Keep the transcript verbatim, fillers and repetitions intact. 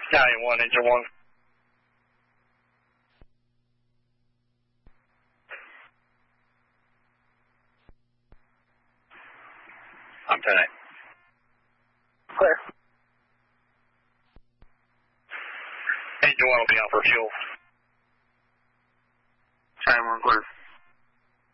ninety-one, engine one. I'm ten eight. Clear. Engine one will be out for fuel. ninety-one, clear.